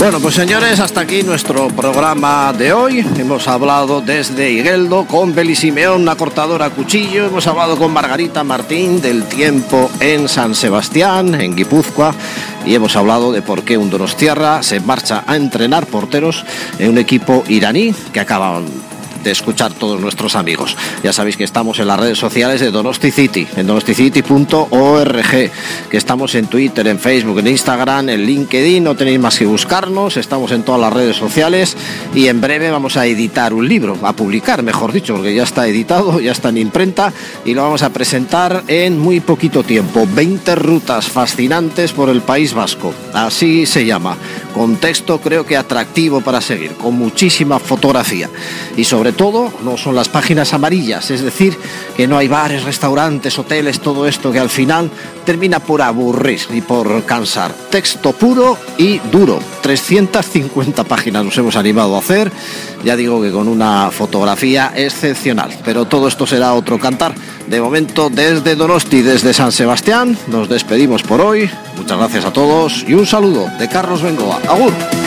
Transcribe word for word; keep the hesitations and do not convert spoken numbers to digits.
Bueno, pues señores, hasta aquí nuestro programa de hoy. Hemos hablado desde Igueldo con Beli Simeón, una cortadora a cuchillo. Hemos hablado con Margarita Martín del tiempo en San Sebastián, en Guipúzcoa. Y hemos hablado de por qué un donostiarra se marcha a entrenar porteros en un equipo iraní que acaban de escuchar todos nuestros amigos. Ya sabéis que estamos en las redes sociales de Donosti City, en donosti city punto org, que estamos en Twitter, en Facebook, en Instagram, en LinkedIn, no tenéis más que buscarnos, estamos en todas las redes sociales y en breve vamos a editar un libro, a publicar, mejor dicho, porque ya está editado, ya está en imprenta y lo vamos a presentar en muy poquito tiempo. veinte rutas fascinantes por el País Vasco, así se llama, con texto creo que atractivo para seguir, con muchísima fotografía y sobre todo no son las páginas amarillas, es decir, que no hay bares, restaurantes, hoteles, todo esto que al final termina por aburrir y por cansar. Texto puro y duro, trescientas cincuenta páginas nos hemos animado a hacer, ya digo que con una fotografía excepcional, pero todo esto será otro cantar. De momento desde Donosti, desde San Sebastián, nos despedimos por hoy, muchas gracias a todos y un saludo de Carlos Bengoa. Agur.